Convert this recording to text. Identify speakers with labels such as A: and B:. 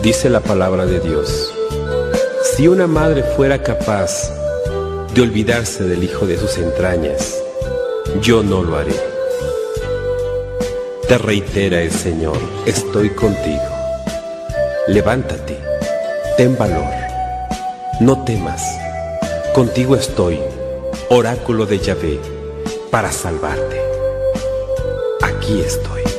A: Dice la palabra de Dios: si una madre fuera capaz de olvidarse del hijo de sus entrañas, yo no lo haré. Te reitera el Señor: estoy contigo. Levántate, ten valor, no temas, contigo estoy, oráculo de Yahvé, para salvarte. Aquí estoy.